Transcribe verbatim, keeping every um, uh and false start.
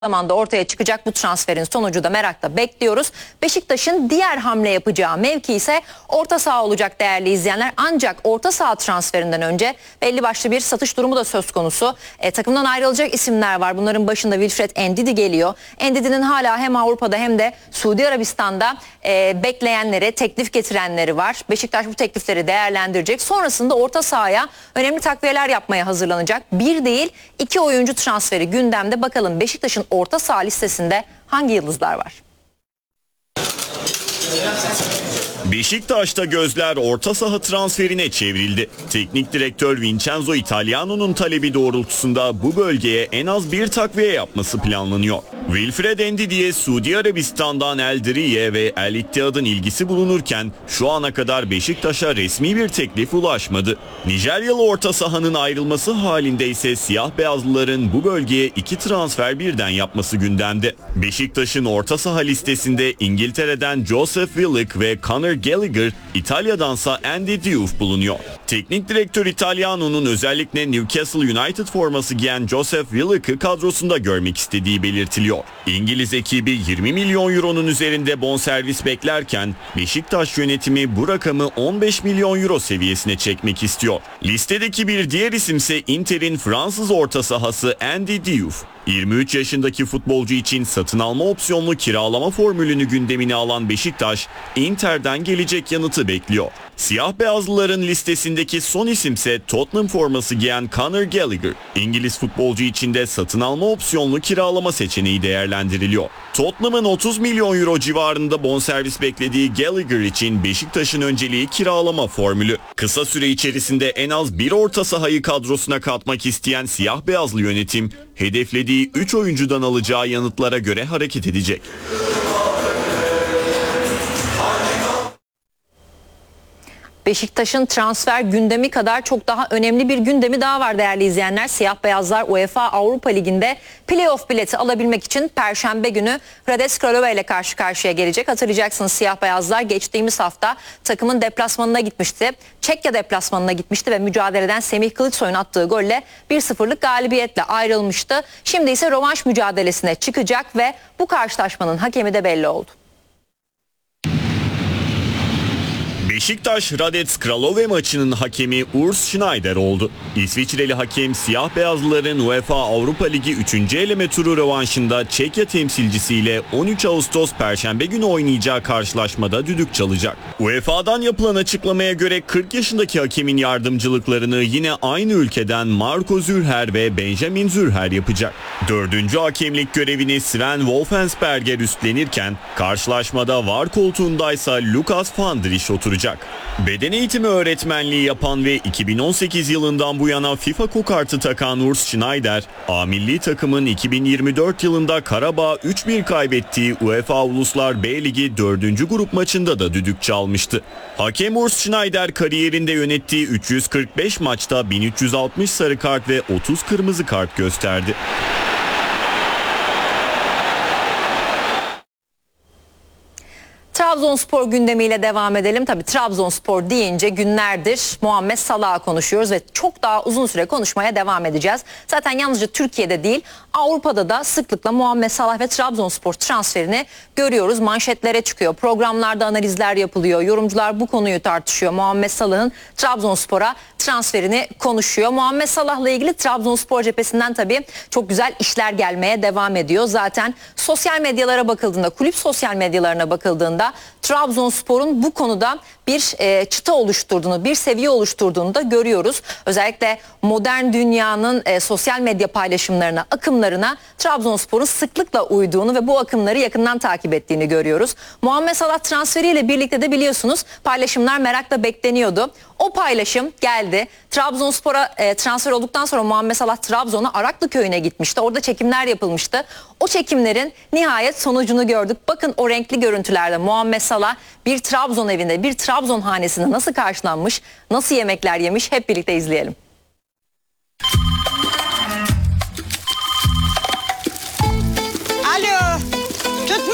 zamanda ortaya çıkacak bu transferin sonucu da merakla bekliyoruz. Beşiktaş'ın diğer hamle yapacağı mevki ise orta saha olacak değerli izleyenler. Ancak orta saha transferinden önce belli başlı bir satış durumu da söz konusu. E, takımdan ayrılacak isimler var. Bunların başında Wilfred Ndidi geliyor. Ndidi'nin hala hem Avrupa'da hem de Suudi Arabistan'da e, bekleyenleri, teklif getirenleri var. Beşiktaş bu teklifleri değerlendirecek. Sonrasında orta sahaya önemli takviyeler yapmaya hazırlanacak. Bir değil iki oyuncu transferi gündemde. Bakalım Beşiktaş'ın orta saha listesinde hangi yıldızlar var? Beşiktaş'ta gözler orta saha transferine çevrildi. Teknik direktör Vincenzo Italiano'nun talebi doğrultusunda bu bölgeye en az bir takviye yapması planlanıyor. Wilfred Ndidi'ye Suudi Arabistan'dan El Diriye ve El Ittihad'ın ilgisi bulunurken şu ana kadar Beşiktaş'a resmi bir teklif ulaşmadı. Nijeryalı orta sahanın ayrılması halinde ise siyah beyazlıların bu bölgeye iki transfer birden yapması gündemde. Beşiktaş'ın orta saha listesinde İngiltere'den Joseph Willock ve Conor Gallagher, İtalya'dansa Andy Diouf bulunuyor. Teknik direktör Italiano'nun özellikle Newcastle United forması giyen Joseph Willock'ı kadrosunda görmek istediği belirtiliyor. İngiliz ekibi yirmi milyon euronun üzerinde bonservis beklerken Beşiktaş yönetimi bu rakamı on beş milyon euro seviyesine çekmek istiyor. Listedeki bir diğer isimse Inter'in Fransız orta sahası Andy Diouf. yirmi üç yaşındaki futbolcu için satın alma opsiyonlu kiralama formülünü gündemine alan Beşiktaş, Inter'den gelecek yanıtı bekliyor. Siyah beyazlıların listesindeki son isimse Tottenham forması giyen Conor Gallagher. İngiliz futbolcu için de satın alma opsiyonlu kiralama seçeneği değerlendiriliyor. Tottenham'ın otuz milyon euro civarında bonservis beklediği Gallagher için Beşiktaş'ın önceliği kiralama formülü. Kısa süre içerisinde en az bir orta sahayı kadrosuna katmak isteyen siyah beyazlı yönetim, hedeflediği üç oyuncudan alacağı yanıtlara göre hareket edecek. Beşiktaş'ın transfer gündemi kadar çok daha önemli bir gündemi daha var değerli izleyenler. Siyah beyazlar UEFA Avrupa Ligi'nde playoff bileti alabilmek için Perşembe günü Hradec Kralova ile karşı karşıya gelecek. Hatırlayacaksınız siyah beyazlar geçtiğimiz hafta takımın deplasmanına gitmişti. Çekya deplasmanına gitmişti ve mücadeleden Semih Kılıçsoy'un attığı golle bir sıfırlık galibiyetle ayrılmıştı. Şimdi ise rövanş mücadelesine çıkacak ve bu karşılaşmanın hakemi de belli oldu. Beşiktaş Hradec Kralova maçının hakemi Urs Schneider oldu. İsviçreli hakem siyah beyazlıların UEFA Avrupa Ligi üçüncü eleme turu rövanşında Çekya temsilcisiyle on üç Ağustos Perşembe günü oynayacağı karşılaşmada düdük çalacak. U E F A'dan yapılan açıklamaya göre kırk yaşındaki hakemin yardımcılıklarını yine aynı ülkeden Marco Zürher ve Benjamin Zürher yapacak. Dördüncü hakemlik görevini Sven Wolfensberger üstlenirken karşılaşmada V A R koltuğundaysa Lukas van der Isch oturacak. Beden eğitimi öğretmenliği yapan ve iki bin on sekiz yılından bu yana FIFA kokartı takan Urs Schneider, A milli takımın iki bin yirmi dört yılında Karabağ üç bir kaybettiği UEFA Uluslar B Ligi dördüncü grup maçında da düdük çalmıştı. Hakem Urs Schneider kariyerinde yönettiği üç yüz kırk beş maçta bin üç yüz altmış sarı kart ve otuz kırmızı kart gösterdi. Trabzonspor gündemiyle devam edelim. Tabii Trabzonspor deyince günlerdir Muhammed Salah'ı konuşuyoruz ve çok daha uzun süre konuşmaya devam edeceğiz. Zaten yalnızca Türkiye'de değil Avrupa'da da sıklıkla Muhammed Salah ve Trabzonspor transferini görüyoruz. Manşetlere çıkıyor, programlarda analizler yapılıyor, yorumcular bu konuyu tartışıyor. Muhammed Salah'ın Trabzonspor'a transferini konuşuyor. Muhammed Salah'la ilgili Trabzonspor cephesinden tabii çok güzel işler gelmeye devam ediyor. Zaten sosyal medyalara bakıldığında, kulüp sosyal medyalarına bakıldığında Trabzonspor'un bu konuda bir e, çıta oluşturduğunu, bir seviye oluşturduğunu da görüyoruz. Özellikle modern dünyanın e, sosyal medya paylaşımlarına, akımlarına Trabzonspor'un sıklıkla uyduğunu ve bu akımları yakından takip ettiğini görüyoruz. Muhammed Salah transferiyle birlikte de biliyorsunuz paylaşımlar merakla bekleniyordu. O paylaşım geldi. Trabzonspor'a e, transfer olduktan sonra Muhammed Salah Trabzon'a Araklı köyüne gitmişti. Orada çekimler yapılmıştı. O çekimlerin nihayet sonucunu gördük. Bakın o renkli görüntülerde Muhammed Salah bir Trabzon evinde, bir Trabzon hanesinde nasıl karşılanmış, nasıl yemekler yemiş hep birlikte izleyelim.